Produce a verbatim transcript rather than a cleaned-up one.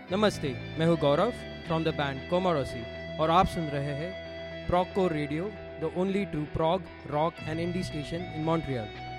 नमस्ते, मैं हूँ गौरव फ्रॉम द बैंड कोमारोसी और आप सुन रहे हैं Prague core radio, the only true Prague rock and indie station in Montreal.